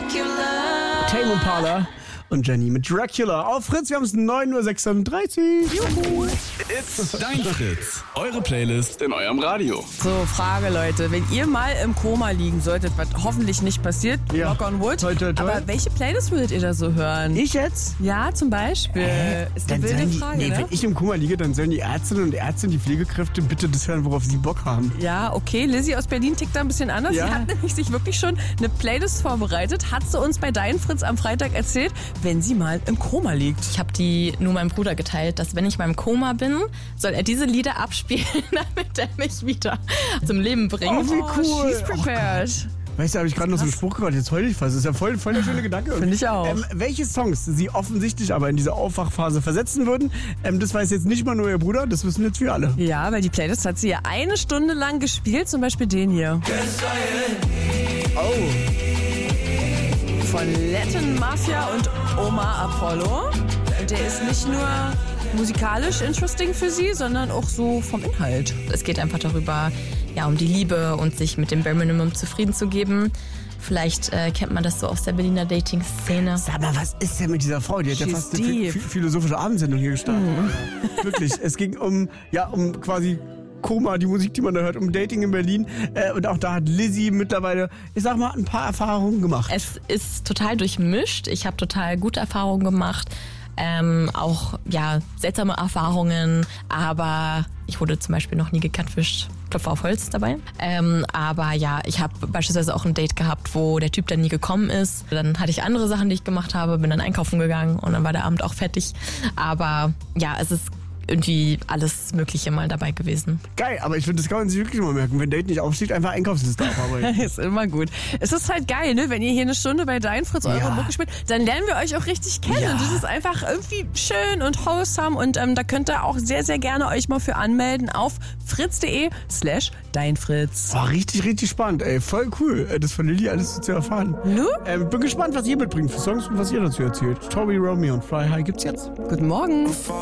Tame Impala und Jenny mit Dracula. Auf Fritz, wir haben es 9:36 Uhr. Juhu. It's Dein Fritz. Eure Playlist in eurem Radio. So, Frage, Leute. Wenn ihr mal im Koma liegen solltet, was hoffentlich nicht passiert, Ja. knock on wood, Toi, toi, toi. aber welche Playlist würdet ihr da so hören? Ich jetzt? Ja, zum Beispiel. Ist eine Dann wilde sollen die, Frage, ne? wenn ich im Koma liege, dann sollen die Ärztinnen und Ärzte und die Pflegekräfte bitte das hören, worauf sie Bock haben. Ja, okay. Lizzie aus Berlin tickt da ein bisschen anders. Ja. Sie hat nämlich sich wirklich schon eine Playlist vorbereitet. Hat sie uns bei Dein Fritz am Freitag erzählt, wenn sie mal im Koma liegt. Ich habe die nur meinem Bruder geteilt, dass wenn ich mal im Koma bin, soll er diese Lieder abspielen, damit er mich wieder zum Leben bringt. Oh, wie cool. She's prepared. Weißt du, habe ich gerade noch so einen Spruch gehört, jetzt heul ich fast. Das ist ja voll der schöne Gedanke. Finde ich auch. Welche Songs sie offensichtlich aber in diese Aufwachphase versetzen würden, das weiß jetzt nicht mal nur ihr Bruder, das wissen jetzt wir alle. Ja, weil die Playlist hat sie ja 1 Stunde lang gespielt, zum Beispiel den hier. Oh. Von Latin Mafia und Omar Apollo. Und der ist nicht nur musikalisch interesting für sie, sondern auch so vom Inhalt. Es geht einfach darüber, ja, um die Liebe und sich mit dem Bare Minimum zufrieden zu geben. Vielleicht kennt man das so aus der Berliner Dating-Szene. Sag mal, was ist denn mit dieser Frau? Die hat ja She's fast eine deep. philosophische Abendsendung hier gestartet. Wirklich, es ging um quasi Koma, die Musik, die man da hört, um Dating in Berlin. Und auch da hat Lizzie mittlerweile, ich sag mal, ein paar Erfahrungen gemacht. Es ist total durchmischt. Ich habe total gute Erfahrungen gemacht. Auch ja, seltsame Erfahrungen, aber ich wurde zum Beispiel noch nie gecatfischt. Klopfer auf Holz dabei. Aber ja, ich habe beispielsweise auch ein Date gehabt, wo der Typ dann nie gekommen ist. Dann hatte ich andere Sachen, die ich gemacht habe, bin dann einkaufen gegangen und dann war der Abend auch fertig. Aber ja, es ist irgendwie alles Mögliche mal dabei gewesen. Geil, aber ich finde, das kann man sich wirklich mal merken. Wenn Date nicht aufsteht, einfach Einkaufsliste abarbeiten. Ist immer gut. Es ist halt geil, ne? Wenn ihr hier 1 Stunde bei Dein Fritz eure Mucke spielt, dann lernen wir euch auch richtig kennen. Ja. Das ist einfach irgendwie schön und wholesome und da könnt ihr auch sehr, sehr gerne euch mal für anmelden auf fritz.de/deinfritz. Oh, richtig, richtig spannend, ey. Voll cool, das von Lilly alles so zu erfahren. Nu? Bin gespannt, was ihr mitbringt für Songs und was ihr dazu erzählt. Toby Romeo und Fly High gibt's jetzt. Guten Morgen.